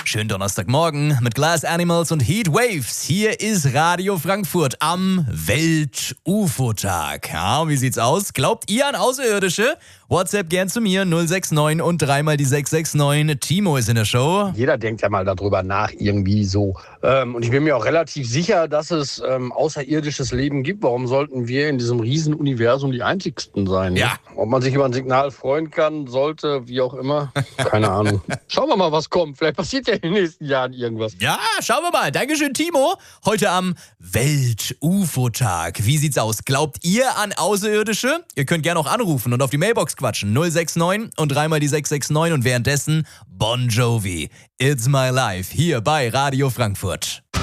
Schönen Donnerstagmorgen mit Glass Animals und Heat Waves. Hier ist Radio Frankfurt am Welt-UFO-Tag. Ja, wie sieht's aus? Glaubt ihr an Außerirdische? WhatsApp gern zu mir 069 und dreimal die 669. Timo ist in der Show. Jeder denkt ja mal darüber nach, irgendwie so. Und ich bin mir auch relativ sicher, dass es außerirdisches Leben gibt. Warum sollten wir in diesem Riesenuniversum die Einzigsten sein? Ja. Ne? Ob man sich über ein Signal freuen kann, sollte, wie auch immer. Keine Ahnung. Schauen wir mal, was kommt. Vielleicht passiert ja in den nächsten Jahren irgendwas. Ja, schauen wir mal. Dankeschön, Timo. Heute am Welt-UFO-Tag. Wie sieht's aus? Glaubt ihr an Außerirdische? Ihr könnt gerne auch anrufen und auf die Mailbox quatschen. 069 und dreimal die 669 und währenddessen Bon Jovi. It's My Life hier bei Radio Frankfurt.